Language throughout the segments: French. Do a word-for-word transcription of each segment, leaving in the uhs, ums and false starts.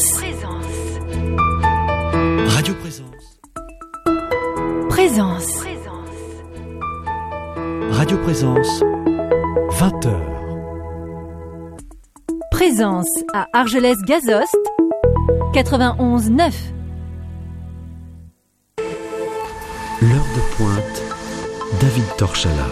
Présence. Présence. Radio Présence. Présence. Présence. Radio Présence. vingt heures. Présence à Argelès-Gazost, quatre-vingt-onze neuf. L'heure de pointe, David Torchala.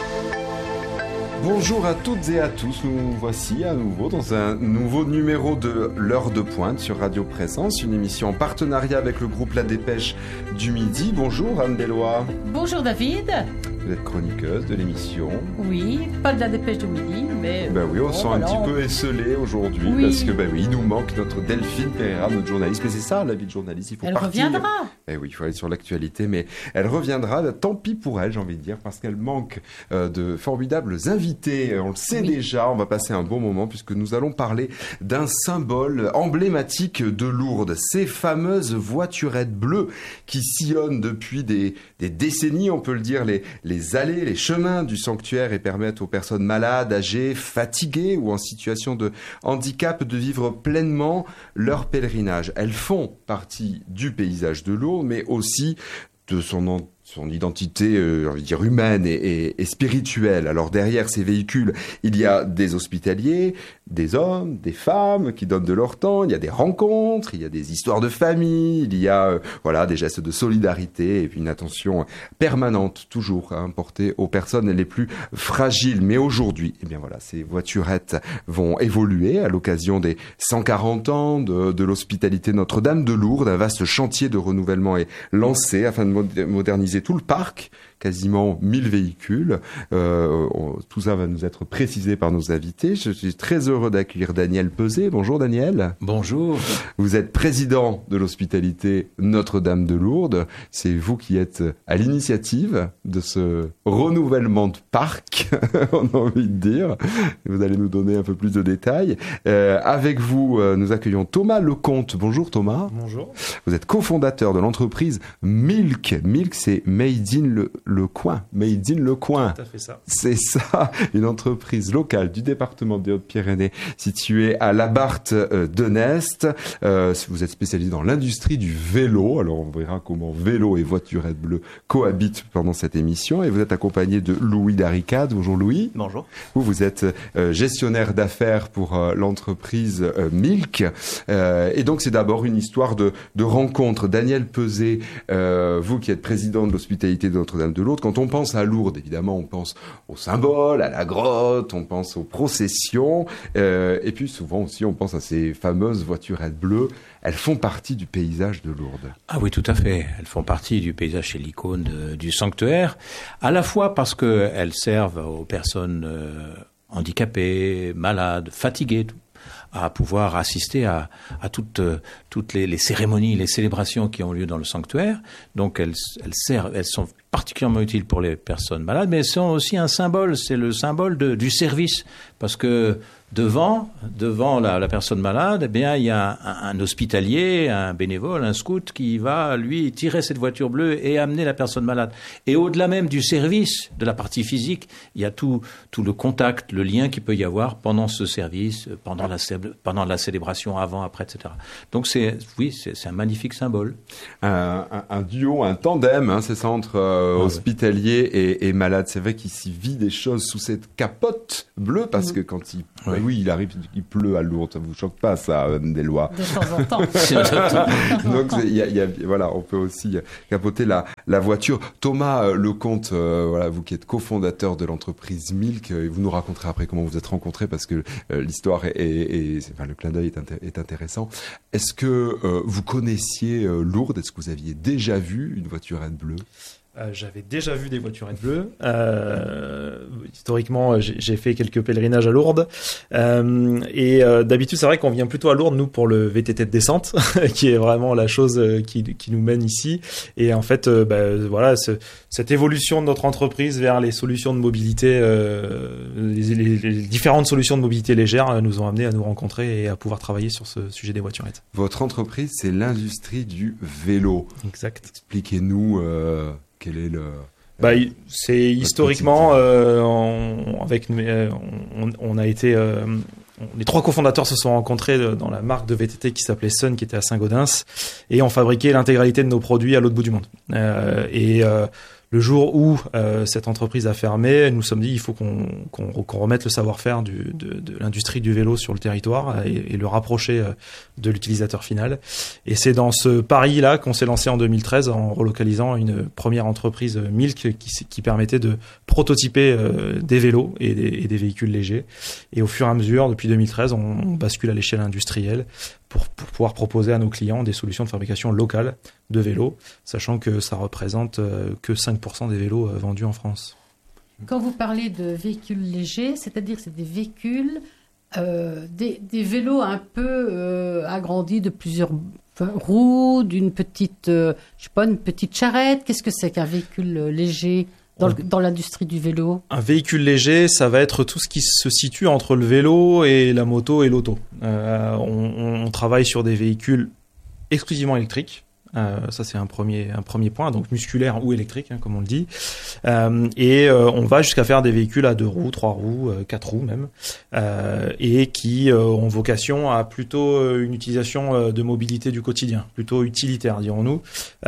Bonjour à toutes et à tous, nous voici à nouveau dans un nouveau numéro de l'heure de pointe sur Radio Présence, une émission en partenariat avec le groupe La Dépêche du Midi. Bonjour Anne Deloy. Bonjour David. Vous êtes chroniqueuse de l'émission. Oui, pas de La Dépêche du Midi, mais... Ben oui, on bon, sent voilà, un petit on... peu esselé aujourd'hui, oui. parce que ben oui, il nous manque notre Delphine Pereira, notre journaliste. Mais c'est ça, la vie de journaliste, il faut Elle partir. reviendra. Eh oui, il faut aller sur l'actualité, mais elle reviendra. Tant pis pour elle, j'ai envie de dire, parce qu'elle manque euh, de formidables invités. On le sait oui. déjà, on va passer un bon moment, puisque nous allons parler d'un symbole emblématique de Lourdes. Ces fameuses voiturettes bleues qui sillonnent depuis des, des décennies, on peut le dire, les, les allées, les chemins du sanctuaire et permettent aux personnes malades, âgées, fatiguées ou en situation de handicap de vivre pleinement leur pèlerinage. Elles font partie du paysage de Lourdes, mais aussi de son, son identité, euh, j'ai envie de dire, humaine et, et, et spirituelle. Alors derrière ces véhicules, il y a des hospitaliers, des hommes, des femmes qui donnent de leur temps, il y a des rencontres, il y a des histoires de famille, il y a euh, voilà des gestes de solidarité et puis une attention permanente toujours hein, portée aux personnes les plus fragiles. Mais aujourd'hui, eh bien voilà, ces voiturettes vont évoluer à l'occasion des cent quarante ans de, de l'hospitalité Notre-Dame de Lourdes. Un vaste chantier de renouvellement est lancé afin de moderniser tout le parc. Quasiment mille véhicules. Euh, on, tout ça va nous être précisé par nos invités. Je suis très heureux d'accueillir Daniel Peuzet. Bonjour Daniel. Bonjour. Vous êtes président de l'hospitalité Notre-Dame de Lourdes. C'est vous qui êtes à l'initiative de ce renouvellement de parc, on a envie de dire. Vous allez nous donner un peu plus de détails. Euh, avec vous, euh, nous accueillons Thomas Lecomte. Bonjour Thomas. Bonjour. Vous êtes cofondateur de l'entreprise Milk. Milk, c'est Made in le Le Coin, Made in Le Coin. Tout à fait ça. C'est ça, une entreprise locale du département des Hautes-Pyrénées située à Labarthe euh, de Nest. Euh, vous êtes spécialisé dans l'industrie du vélo. Alors on verra comment vélo et voiturette bleue cohabitent pendant cette émission. Et vous êtes accompagné de Louis Daricade. Bonjour Louis. Bonjour. Vous, vous êtes euh, gestionnaire d'affaires pour euh, l'entreprise euh, Milk. Euh, et donc c'est d'abord une histoire de, de rencontre. Daniel Peuzet, euh, vous qui êtes président de l'hospitalité de Notre-Dame de Lourdes, quand on pense à Lourdes, évidemment, on pense aux symboles, à la grotte, on pense aux processions, euh, et puis souvent aussi on pense à ces fameuses voiturettes bleues. Elles font partie du paysage de Lourdes. Ah oui, tout à fait. Elles font partie du paysage, c'est l'icône de, du sanctuaire, à la fois parce qu'elles servent aux personnes euh, handicapées, malades, fatiguées, à pouvoir assister à, à toutes, euh, toutes les, les cérémonies, les célébrations qui ont lieu dans le sanctuaire. Donc elles, elles servent, elles sont particulièrement utiles pour les personnes malades, mais elles sont aussi un symbole, c'est le symbole de, du service, parce que devant, devant la, la personne malade, eh bien il y a un, un hospitalier, un bénévole, un scout qui va lui tirer cette voiture bleue et amener la personne malade. Et au-delà même du service, de la partie physique, il y a tout, tout le contact, le lien qu'il peut y avoir pendant ce service, pendant la, pendant la célébration, avant, après, et cetera. Donc c'est, oui, c'est, c'est un magnifique symbole. Un, un, un duo, un tandem, hein, ces centres euh, ah, hospitaliers ouais. et, et malades. C'est vrai qu'il s'y vit des choses sous cette capote bleue, parce mmh. que quand il oui. oui, il arrive, il pleut à Lourdes, ça vous choque pas, ça, des lois. De temps en temps. Donc, il y a, il y a, voilà, on peut aussi capoter la, la voiture. Thomas euh, Lecomte, euh, voilà, vous qui êtes cofondateur de l'entreprise Milk, euh, vous nous raconterez après comment vous êtes rencontrés, parce que euh, l'histoire est, est, est enfin, le clin d'œil est, inté- est intéressant. Est-ce que euh, vous connaissiez euh, Lourdes? Est-ce que vous aviez déjà vu une voiturette bleue? Euh, j'avais déjà vu des voiturettes bleues. Euh, historiquement, j'ai, j'ai fait quelques pèlerinages à Lourdes. Euh, et euh, d'habitude, c'est vrai qu'on vient plutôt à Lourdes, nous, pour le V T T de descente, qui est vraiment la chose qui, qui nous mène ici. Et en fait, euh, bah, voilà, ce, cette évolution de notre entreprise vers les solutions de mobilité, euh, les, les, les différentes solutions de mobilité légère nous ont amené à nous rencontrer et à pouvoir travailler sur ce sujet des voiturettes. Votre entreprise, c'est l'industrie du vélo. Exact. Expliquez-nous... Euh... Quel est le... Bah, c'est historiquement, euh, on, avec, euh, on, on a été euh, les trois cofondateurs se sont rencontrés dans la marque de V T T qui s'appelait Sun, qui était à Saint-Gaudens, et ont fabriqué l'intégralité de nos produits à l'autre bout du monde. Euh, et euh, le jour où euh, cette entreprise a fermé, nous nous sommes dit il faut qu'on, qu'on, qu'on remette le savoir-faire du, de, de l'industrie du vélo sur le territoire et, et le rapprocher euh, de l'utilisateur final. Et c'est dans ce pari-là qu'on s'est lancé en deux mille treize en relocalisant une première entreprise Milk qui, qui permettait de prototyper euh, des vélos et des, et des véhicules légers. Et au fur et à mesure, depuis deux mille treize, on, on bascule à l'échelle industrielle pour, pour pouvoir proposer à nos clients des solutions de fabrication locales de vélos, sachant que ça représente euh, que cinq pour cent des vélos euh, vendus en France. Quand vous parlez de véhicules légers, c'est-à-dire que c'est des véhicules, euh, des, des vélos un peu euh, agrandis de plusieurs roues, d'une petite, euh, je sais pas, une petite charrette. Qu'est-ce que c'est qu'un véhicule léger dans, le, dans l'industrie du vélo? Un véhicule léger, ça va être tout ce qui se situe entre le vélo et la moto et l'auto. Euh, on, on travaille sur des véhicules exclusivement électriques. Euh, ça c'est un premier un premier point, donc musculaire ou électrique, hein, comme on le dit. Euh, et euh, on va jusqu'à faire des véhicules à deux roues, trois roues, euh, quatre roues même, euh, et qui euh, ont vocation à plutôt euh, une utilisation euh, de mobilité du quotidien, plutôt utilitaire, dirons-nous,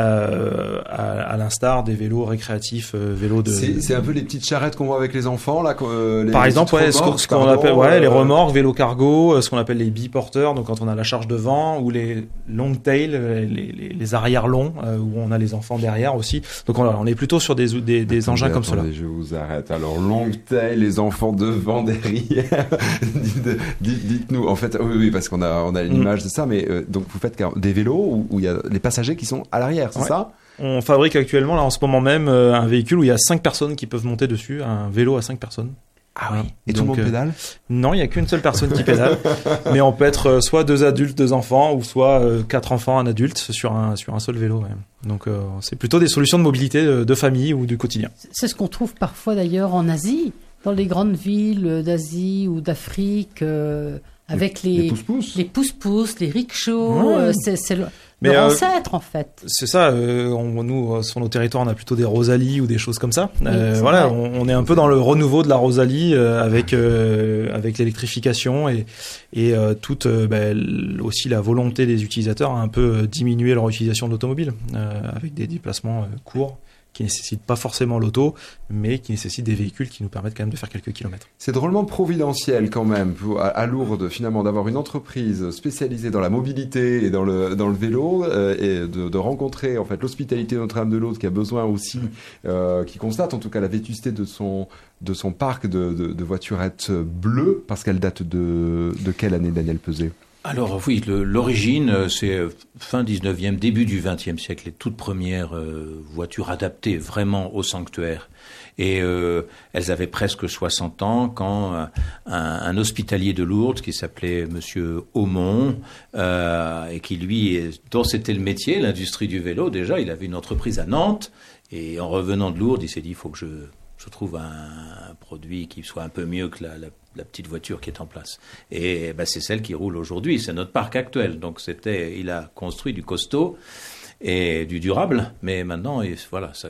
euh, à, à l'instar des vélos récréatifs, euh, vélos de. C'est, c'est un peu les petites charrettes qu'on voit avec les enfants là. Euh, les Par exemple, ouais, remorques, ce, qu'on, ce qu'on appelle ouais, euh... les remorques, vélos cargo, ce qu'on appelle les biporteurs, donc quand on a la charge devant, ou les long tail, les, les, les arrière long euh, où on a les enfants derrière aussi. Donc on, on est plutôt sur des des, des engins attendez, comme cela. Je vous arrête. Alors long tail, les enfants devant, derrière. dites, dites, dites-nous. En fait, oui, oui, parce qu'on a on a une image mm. de ça. Mais euh, donc vous faites des vélos où il y a les passagers qui sont à l'arrière, c'est ouais. ça? On fabrique actuellement là en ce moment même euh, un véhicule où il y a cinq personnes qui peuvent monter dessus, un vélo à cinq personnes. Ah oui. Et donc, tout le monde pédale? euh, Non, il n'y a qu'une seule personne qui pédale. Mais on peut être euh, soit deux adultes, deux enfants, ou soit euh, quatre enfants, un adulte sur un sur un seul vélo. Ouais. Donc euh, c'est plutôt des solutions de mobilité de, de famille ou du quotidien. C'est ce qu'on trouve parfois d'ailleurs en Asie, dans les grandes villes d'Asie ou d'Afrique, euh, avec les les pousse-pousse, les, pousse-pousse, les rickshaws. Ouais. Euh, c'est, c'est le... Mais leur euh, ancêtre en fait. C'est ça. Euh, on, nous, sur nos territoires, on a plutôt des Rosalie ou des choses comme ça. Euh, oui, voilà, on, on est un peu dans le renouveau de la Rosalie euh, avec euh, avec l'électrification et et euh, toute euh, bah, aussi la volonté des utilisateurs à un peu diminuer leur utilisation de l'automobile euh, avec des déplacements euh, courts qui nécessitent pas forcément l'auto, mais qui nécessitent des véhicules qui nous permettent quand même de faire quelques kilomètres. C'est drôlement providentiel quand même pour, à, à Lourdes finalement d'avoir une entreprise spécialisée dans la mobilité et dans le dans le vélo euh, et de, de rencontrer en fait l'hospitalité Notre-Dame-de-Lourdes qui a besoin aussi, euh, qui constate en tout cas la vétusté de son de son parc de, de, de voiturettes bleues, parce qu'elle date de de quelle année, Daniel Peset? Alors oui, le, l'origine, c'est fin dix-neuvième, début du vingtième siècle, les toutes premières euh, voitures adaptées vraiment au sanctuaire. Et euh, elles avaient presque soixante ans quand un, un hospitalier de Lourdes qui s'appelait Monsieur Aumont, euh, et qui lui, dont c'était le métier, l'industrie du vélo, déjà, il avait une entreprise à Nantes, et en revenant de Lourdes, il s'est dit, il faut que je... je trouve un produit qui soit un peu mieux que la, la, la petite voiture qui est en place. Et ben, c'est celle qui roule aujourd'hui, c'est notre parc actuel. Donc c'était, il a construit du costaud et du durable, mais maintenant, il, voilà, ça,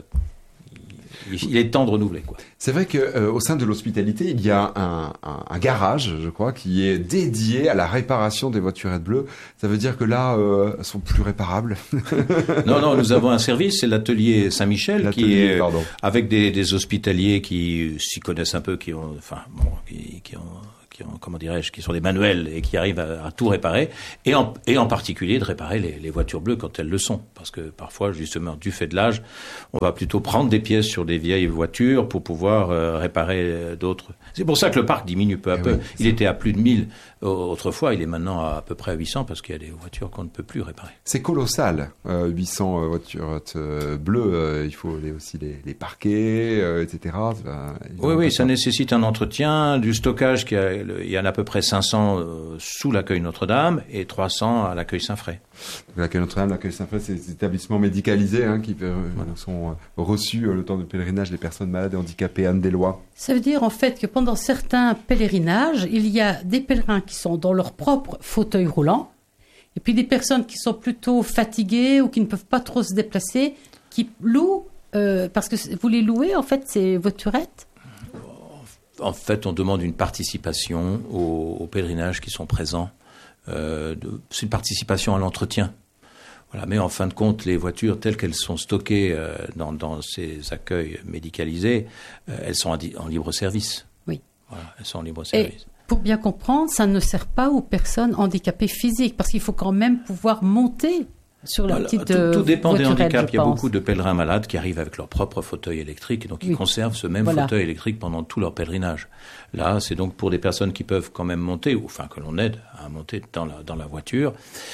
il, il est temps de renouveler, quoi. C'est vrai que euh, au sein de l'hospitalité, il y a un, un, un garage, je crois, qui est dédié à la réparation des voiturettes bleues. Ça veut dire que là, euh, elles sont plus réparables. Non, non, nous avons un service, c'est l'atelier Saint-Michel, l'atelier, qui est pardon. avec des, des hospitaliers qui s'y connaissent un peu, qui ont, enfin, bon, qui, qui ont. Qui ont, comment dirais-je, qui sont des manuels et qui arrivent à, à tout réparer, et en, et en particulier de réparer les, les voitures bleues quand elles le sont, parce que parfois, justement, du fait de l'âge, on va plutôt prendre des pièces sur des vieilles voitures pour pouvoir euh, réparer euh, d'autres. C'est pour ça que le parc diminue peu à et peu. Oui, il était à plus de mille autrefois, il est maintenant à, à peu près à huit cents parce qu'il y a des voitures qu'on ne peut plus réparer. C'est colossal, euh, huit cents euh, voitures euh, bleues, euh, il faut les, aussi les, les parquer, euh, et cetera. Euh, oui, oui, ça temps. nécessite un entretien, du stockage qui a il y en a à peu près cinq cents euh, sous l'accueil Notre-Dame et trois cents à l'accueil Saint-Fray. L'accueil Notre-Dame, l'accueil Saint-Fray, c'est des établissements médicalisés hein, qui euh, voilà. sont euh, reçus euh, le temps du pèlerinage des personnes malades et handicapées Anne-des-Lois. Ça veut dire en fait que pendant certains pèlerinages, il y a des pèlerins qui sont dans leur propre fauteuil roulant et puis des personnes qui sont plutôt fatiguées ou qui ne peuvent pas trop se déplacer, qui louent, euh, parce que vous les louez en fait ces voiturettes? en fait, on demande une participation aux, aux pèlerinages qui sont présents. Euh, de, c'est une participation à l'entretien. Voilà, mais en fin de compte, les voitures telles qu'elles sont stockées euh, dans, dans ces accueils médicalisés, euh, elles sont en, en libre service. Oui. Voilà, elles sont en libre service. Et pour bien comprendre, ça ne sert pas aux personnes handicapées physiques, parce qu'il faut quand même pouvoir monter sur la Alors, petite tout, tout dépend des voiturette, handicaps. Il y a pense. beaucoup de pèlerins malades qui arrivent avec leur propre fauteuil électrique et donc ils oui. conservent ce même voilà. fauteuil électrique pendant tout leur pèlerinage. Là, c'est donc pour des personnes qui peuvent quand même monter, ou enfin que l'on aide à monter dans la, dans la voiture,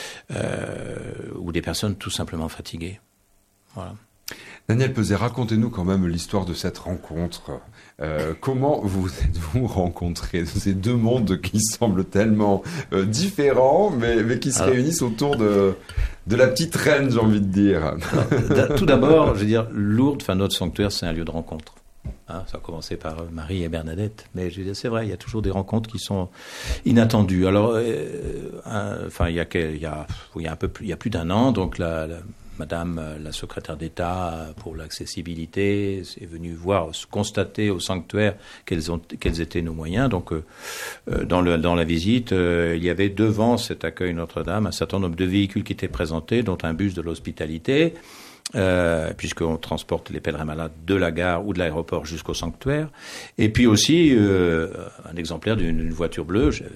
euh, ou des personnes tout simplement fatiguées. Voilà. Daniel Peset, racontez-nous quand même l'histoire de cette rencontre. Euh, comment vous êtes-vous rencontrés, ces deux mondes qui semblent tellement euh, différents, mais, mais qui se Alors, réunissent autour de, de la petite reine, j'ai envie de dire. Alors, tout d'abord, je veux dire, Lourdes, enfin notre sanctuaire, c'est un lieu de rencontre. Hein, ça a commencé par Marie et Bernadette, mais je veux dire, c'est vrai, il y a toujours des rencontres qui sont inattendues. Alors, euh, un, enfin, il y a, il y a, il y a un peu plus, il y a plus d'un an, donc la, la Madame la secrétaire d'État pour l'accessibilité est venue voir, constater au sanctuaire quels, ont, quels étaient nos moyens. Donc, euh, dans, le, dans la visite, euh, il y avait devant cet accueil Notre-Dame un certain nombre de véhicules qui étaient présentés, dont un bus de l'hospitalité, euh, puisqu'on transporte les pèlerins malades de la gare ou de l'aéroport jusqu'au sanctuaire. Et puis aussi euh, un exemplaire d'une voiture bleue. Je,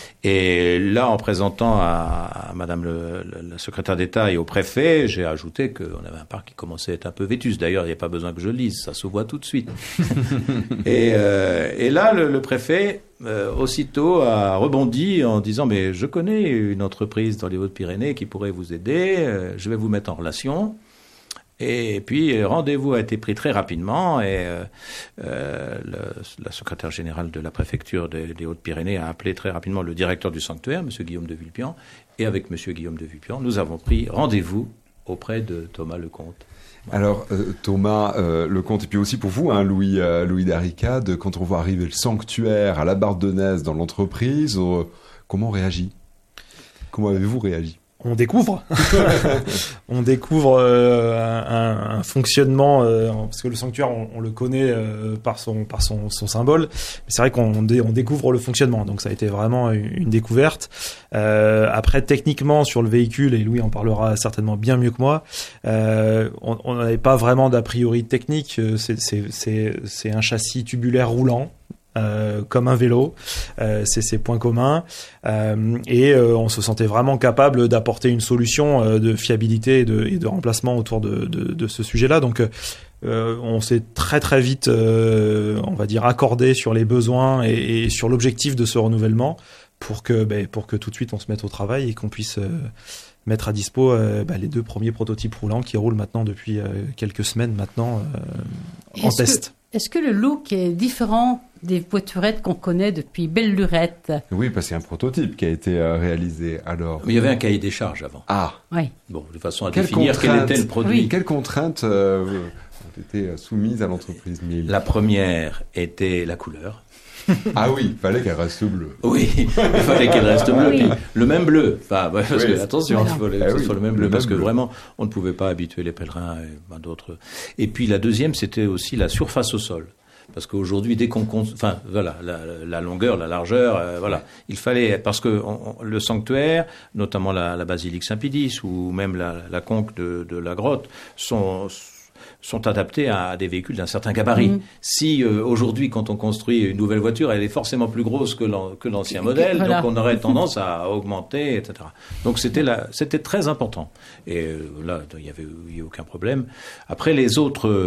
Et là, en présentant à, à Madame le, le, la secrétaire d'État et au préfet, j'ai ajouté qu'on avait un parc qui commençait à être un peu vétuste. D'ailleurs, il n'y a pas besoin que je le lise, ça se voit tout de suite. et, euh, et là, le, le préfet, euh, aussitôt, a rebondi en disant « Mais je connais une entreprise dans les Hautes-Pyrénées qui pourrait vous aider, euh, je vais vous mettre en relation ». Et puis, rendez-vous a été pris très rapidement et euh, euh, le, la secrétaire générale de la préfecture des, des Hautes-Pyrénées a appelé très rapidement le directeur du sanctuaire, M. Guillaume de Villepien, et avec M. Guillaume de Villepien, nous avons pris rendez-vous auprès de Thomas Lecomte. Voilà. Alors, euh, Thomas euh, Lecomte, et puis aussi pour vous, hein, Louis, euh, Louis Darricade, quand on voit arriver le sanctuaire à la Bardonnaise dans l'entreprise, euh, comment on réagit ? Comment avez-vous réagi ? On découvre, on découvre euh, un, un fonctionnement euh, parce que le sanctuaire on, on le connaît euh, par son par son, son symbole, mais c'est vrai qu'on dé, on découvre le fonctionnement, donc ça a été vraiment une, une découverte. Euh, après techniquement sur le véhicule, et Louis en parlera certainement bien mieux que moi, euh, on n'avait pas vraiment d'a priori technique. C'est c'est c'est c'est un châssis tubulaire roulant. Euh, comme un vélo, euh, c'est ses points communs, euh, et euh, on se sentait vraiment capable d'apporter une solution euh, de fiabilité et de, et de remplacement autour de, de, de ce sujet-là. Donc, euh, on s'est très très vite, euh, on va dire, accordé sur les besoins et, et sur l'objectif de ce renouvellement pour que, ben, pour que tout de suite on se mette au travail et qu'on puisse euh, mettre à dispo euh, bah, les deux premiers prototypes roulants qui roulent maintenant depuis euh, quelques semaines maintenant euh, en est-ce test. Que, est-ce que le look est différent des voiturettes qu'on connaît depuis belle lurette? Oui, parce qu'il y a un prototype qui a été euh, réalisé alors. Mais il y avait un cahier des charges avant. Ah. Oui. Bon, de façon à Quelle définir quel était le produit. Oui. Quelles contraintes euh, ont été soumises à l'entreprise Mille? La première était la couleur. Ah oui, il fallait qu'elle reste bleue. Oui, il fallait qu'elle reste bleue. Oui. Puis, le même bleu. Enfin, ouais, parce oui, que, attention, il fallait que ah ce oui, soit le même bleu, le parce même que bleu. vraiment, on ne pouvait pas habituer les pèlerins et ben, d'autres. Et puis, la deuxième, c'était aussi la surface au sol. Parce qu'aujourd'hui, dès qu'on, cons... enfin, voilà, la, la longueur, la largeur, euh, voilà, il fallait, parce que on, le sanctuaire, notamment la, la basilique Saint-Pédis ou même la, la conque de, de la grotte, sont sont adaptés à des véhicules d'un certain gabarit. Mmh. Si euh, aujourd'hui, quand on construit une nouvelle voiture, elle est forcément plus grosse que, l'an, que l'ancien modèle, voilà. Donc on aurait tendance à augmenter, et cetera. Donc c'était là, c'était très important. Et euh, là, il y avait, il y a aucun problème. Après, les autres